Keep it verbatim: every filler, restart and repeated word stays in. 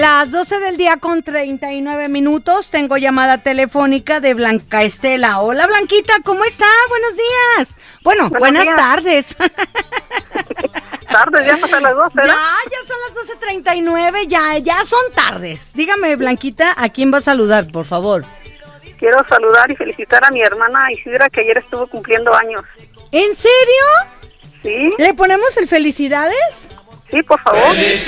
Las doce del día con treinta y nueve minutos, tengo llamada telefónica de Blanca Estela. Hola, Blanquita, ¿cómo está? Buenos días. Bueno, Buenos buenas días. tardes. Tardes, ya pasan las doce, ¿no? Ya, ya son las doce treinta y nueve, ya, ya son tardes. Dígame, Blanquita, ¿a quién va a saludar, por favor? Quiero saludar y felicitar a mi hermana Isidra, que ayer estuvo cumpliendo años. ¿En serio? ¿Sí? ¿Le ponemos el felicidades? Sí, por favor.